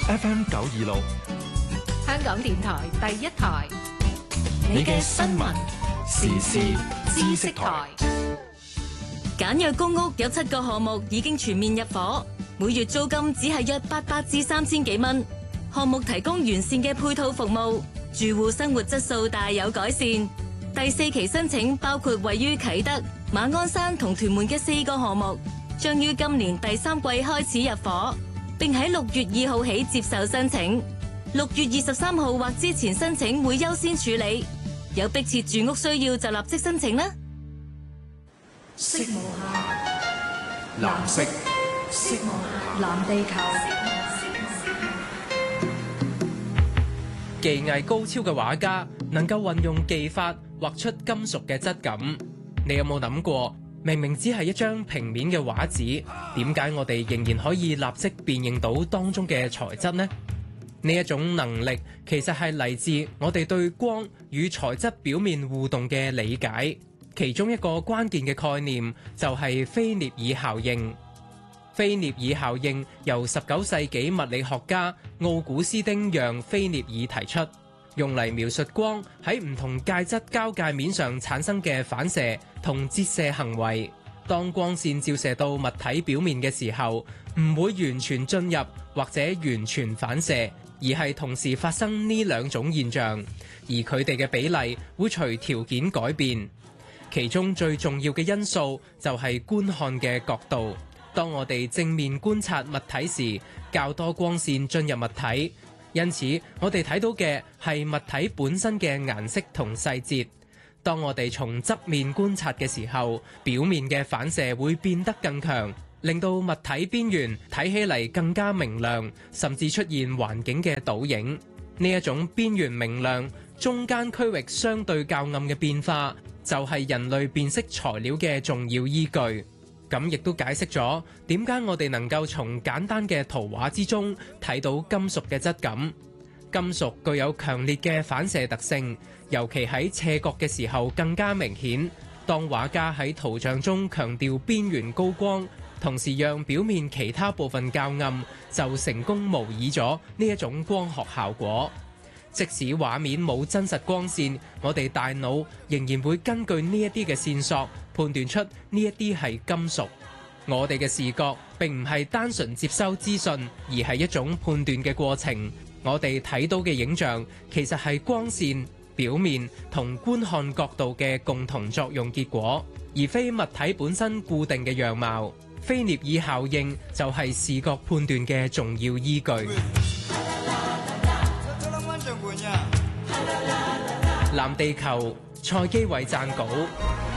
FM 926， 香港電台第一台， 你嘅新聞時事知識台。 簡約公屋有7個項目已經全面入伙，每月租金只係約800至3000幾蚊。項目提供完善嘅配套服務，住戶生活質素大有改善。第4期申請包括位於啟德、馬鞍山同屯門嘅4個項目，將於今年第3季開始入伙，並喺6月2號起接受申請。6月23號或之前申請會優先處理，有迫切住屋需要就立即申請啦。 色無暇， 藍色， 色無暇，藍地球。 技藝高超嘅畫家能夠運用技法畫出金屬嘅質感。你有冇諗過，明明只係一張平面嘅畫紙，點解我哋仍然可以立即辨認到當中嘅材質呢？呢一種能力其實係嚟自我哋對光與材質表面互動嘅理解。其中一個關鍵嘅概念就係菲涅爾效應。菲涅爾效應由19世紀物理學家奧古斯丁讓菲涅爾提出，用嚟描述光喺唔同介質交界面上產生嘅反射同折射行為。當光線照射到物體表面嘅時候，唔會完全進入或者完全反射，而係同時發生呢兩種現象，而佢哋嘅比例會隨條件改變。其中最重要嘅因素就係觀看嘅角度。當我哋正面觀察物體時，較多光線進入物體，因此我哋睇到嘅係物體本身嘅顏色同細節。當我哋從側面觀察嘅時候，表面嘅反射會變得更強，令到物體邊緣睇起嚟更加明亮，甚至出現環境嘅倒影。呢一種邊緣明亮、中間區域相對較暗嘅變化，就係人類辨識材料嘅重要依據。咁亦都解釋咗點解我哋能夠從簡單嘅圖畫之中睇到金屬嘅質感。金屬具有強烈嘅反射特性，尤其喺斜角嘅時候更加明顯。當畫家喺圖像中強調邊緣高光，同時讓表面其他部分較暗，就成功模擬咗呢一種光學效果。即使畫面冇真實光線，我哋大腦仍然會根據呢一啲嘅線索判斷出呢一啲係金屬。我哋嘅視覺並唔係單純接收資訊，而係一種判斷嘅過程。我哋睇到嘅影像其實係光線、表面同觀看角度嘅共同作用結果，而非物體本身固定嘅樣貌。菲涅爾效應就係視覺判斷嘅重要依據。藍地球，蔡基偉撰稿。